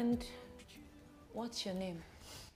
And what's your name?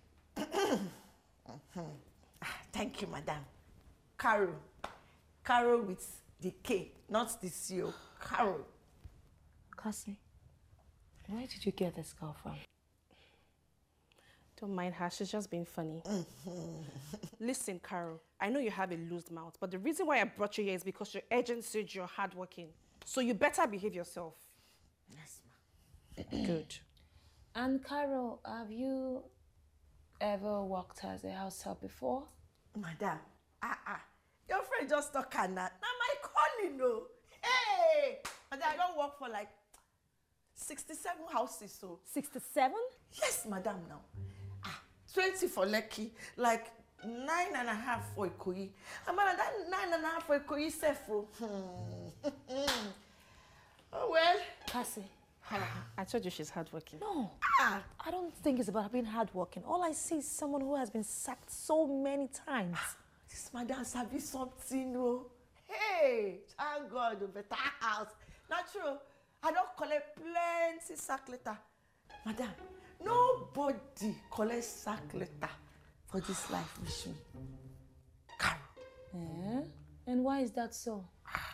Thank you, madam. Carol. Carol with the K, not the C-O. Carol. Cassie, where did you get this girl from? Don't mind her, she's just being funny. Listen, Carol, I know you have a loose mouth, but the reason why I brought you here is because your agent said you're hardworking. So you better behave yourself. Yes, ma'am. Good. And Carol, have you ever worked as a house help before? Madam, your friend just talk her now. Now my calling, no. Hey, madam, I don't work for like 67 houses, so. 67? Yes, madam, now. 20 for Lekki, like 9.5 for Ikoyi. And madam, that 9.5 for Ikoyi, Sefo. Oh well. Cassie. I told you she's hardworking. No, I don't think it's about being hardworking. All I see is someone who has been sacked so many times. This madam sabi something, no. Hey, thank God, a better house. Not true. I don't collect plenty sack letter. Madam, nobody collects sack letter for this life with me. Carol. And why is that so?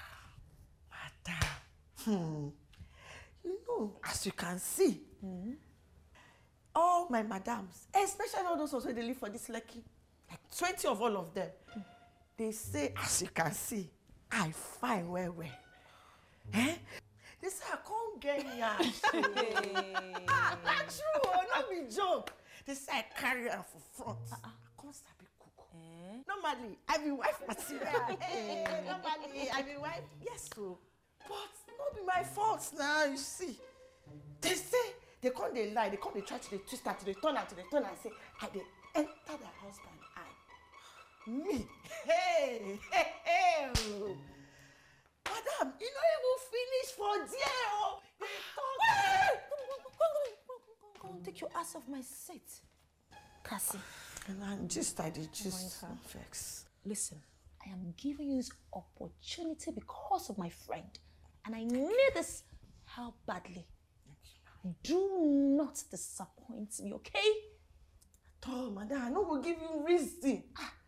Madam, you know, as you can see, all my madams, especially all those also they live for this Lekki, like 20 of all of them, they say, as you can see, I fine well. Eh? They say I can't get yash. That's true, not be joke. They say I carry her for front. I can't sabi cook. Normally, I be wife material. Normally, I be wife. Yes, so. But not be my fault now, you see. They say, they can't they lie, they can't they try to they twist her, to they turn her, to they turn her and say, I they enter their husband eye. Me. Hey. Madam, you don't even finish for there, oh. They talk. Go on, take your ass off my seat. Cassie. And I'm just, I did just vex. Listen, I am giving you this opportunity because of my friend. And I need this help badly. Do not disappoint me, okay? Oh, madam, I no go give you reason.